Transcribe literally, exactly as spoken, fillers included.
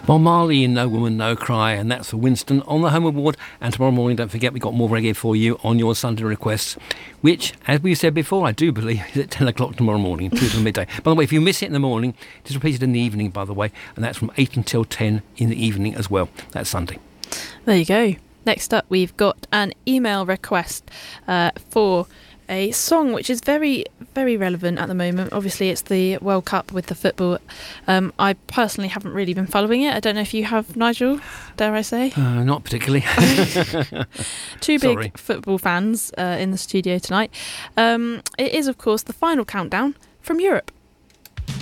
Bob Marley in No Woman, No Cry, and that's for Winston on the Home Award. And tomorrow morning, don't forget, we've got more reggae for you on your Sunday requests, which, as we said before, I do believe is at ten o'clock tomorrow morning, two till midday. By the way, if you miss it in the morning, it is repeated in the evening, by the way, and that's from eight until ten in the evening as well. That's Sunday. There you go. Next up, we've got an email request uh, for a song which is very, very relevant at the moment. Obviously, it's the World Cup with the football. Um, I personally haven't really been following it. I don't know if you have, Nigel, dare I say? Uh, not particularly. Two big Sorry. football fans uh, in the studio tonight. Um, it is, of course, the final countdown from Europe.